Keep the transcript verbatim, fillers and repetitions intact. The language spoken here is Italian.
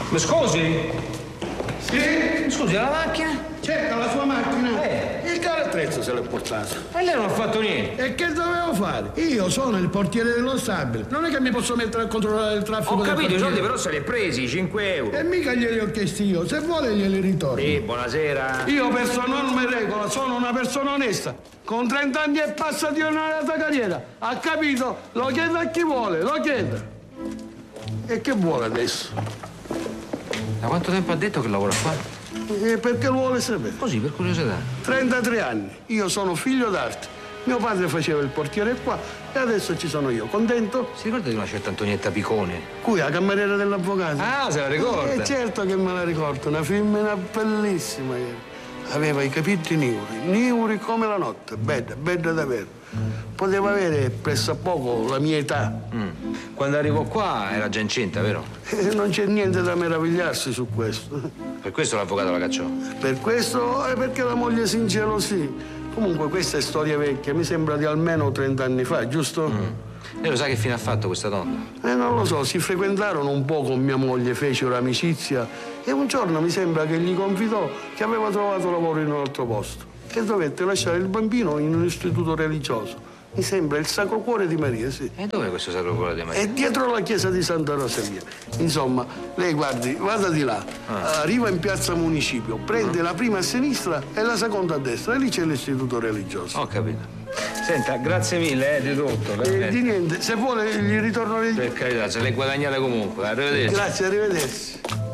Mi scusi? Sì? Scusi, la macchina? Certo, la sua macchina. Eh. Il carattrezzo se l'è portato. E lei non ha fatto niente. E che dovevo fare? Io sono il portiere dello stabile. Non è che mi posso mettere a controllare il traffico. Ho del capito, i quartiere. soldi però se li hai presi, i cinque euro. E mica glieli ho chiesti io. Se vuole glieli ritorno. Sì, buonasera. Io per sua norma e regola sono una persona onesta. Con trenta anni e passa di onorata carriera. Ha capito? Lo chiedo a chi vuole, lo chiedo. E che vuole adesso? Da quanto tempo ha detto che lavora qua? Eh, perché lo vuole sapere? Così, per curiosità. trentatré anni. Io sono figlio d'arte. Mio padre faceva il portiere qua e adesso ci sono io. Contento? Si ricorda di una certa Antonietta Picone? Qui, la cameriera dell'avvocato. Ah, se la ricorda? Eh, certo che me la ricordo. Una femmina bellissima. Aveva i capelli neri, neri come la notte. Bella, bella davvero. Poteva avere presso a poco la mia età. Mm. Quando arrivò qua era già incinta, vero? E non c'è niente da meravigliarsi su questo. Per questo l'avvocato la cacciò. Per questo è perché la moglie si ingelosì. Comunque questa è storia vecchia, mi sembra di almeno trenta anni fa, giusto? Mm. Lei lo sa che fine ha fatto questa donna? Eh, non lo so, si frequentarono un po' con mia moglie, fecero amicizia e un giorno mi sembra che gli confidò che aveva trovato lavoro in un altro posto e dovette lasciare il bambino in un istituto religioso. Mi sembra il Sacro Cuore di Maria, sì. E dov'è questo Sacro Cuore di Maria? È dietro la chiesa di Santa Rosalia. Insomma, lei guardi, vada di là, Ah. arriva in piazza Municipio, prende la prima a sinistra e la seconda a destra e lì c'è l'istituto religioso. Ho capito. Senta, grazie mille eh, di tutto. E di niente, se vuole gli ritorno le... Per carità, se l'hai guadagnata comunque. Arrivederci. Grazie, arrivederci.